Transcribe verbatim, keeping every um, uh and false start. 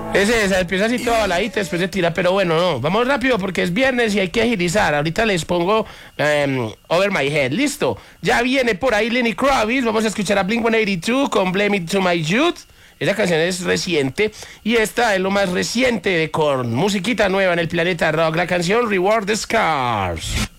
Es esa, empieza así toda baladita, después se tira, pero bueno, no, vamos rápido porque es viernes y hay que agilizar. Ahorita les pongo um, Over My Head, listo. Ya viene por ahí Lenny Kravitz, vamos a escuchar a Blink ciento ochenta y dos con Blame It To My Youth. Esa canción es reciente y esta es lo más reciente de Korn, musiquita nueva en el planeta rock, la canción Reward the Scars.